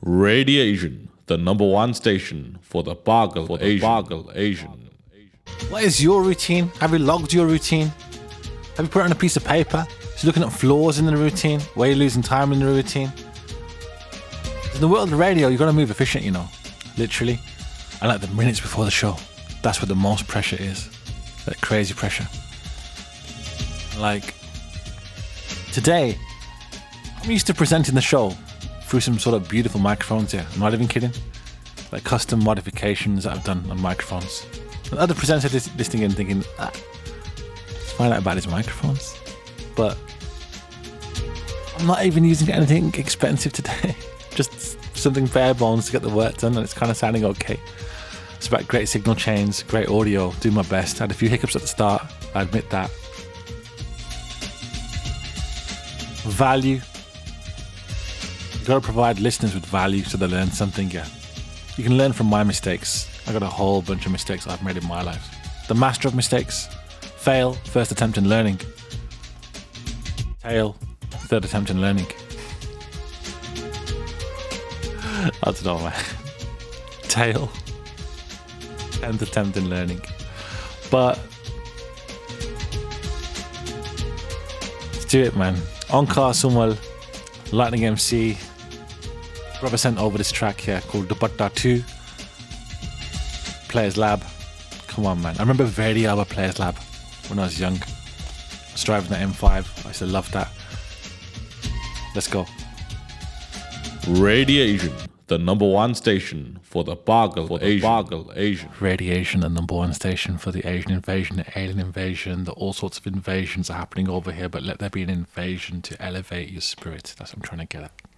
Radiation, the number one station for the Bargle Asian. What is your routine? Have you logged your routine? Have you put it on a piece of paper? Just looking at flaws in the routine? Where you're losing time in the routine? In the world of radio, you've got to move efficient, you know. Literally. And like the minutes before the show, that's where the most pressure is. That crazy pressure. Like, today, I'm used to presenting the show through some sort of beautiful microphones here. I'm not even kidding. Like custom modifications that I've done on microphones. And other presenters listening in thinking, let's find out about these microphones. But I'm not even using anything expensive today. Just something bare bones to get the work done, and it's kind of sounding okay. It's about great signal chains, great audio, do my best. I had a few hiccups at the start, I admit that. Value. You've got to provide listeners with value so they learn something, yeah. You can learn from my mistakes. I got a whole bunch of mistakes I've made in my life. The master of mistakes. Fail, first attempt in learning. Tail, third attempt in learning. I don't know, man. Tail, 10th attempt in learning. But let's do it, man. Onkar Sunwal, Lightning MC. Brother sent over this track here called Dupatta 2. Players Lab. Come on, man. I remember Verdi Players Lab when I was young. I was driving the M5. I used to love that. Let's go. Radiation, the number one station for the Bargle Asian. Radiation, the number one station for the Asian invasion, the alien invasion, all sorts of invasions are happening over here, but let there be an invasion to elevate your spirit. That's what I'm trying to get at.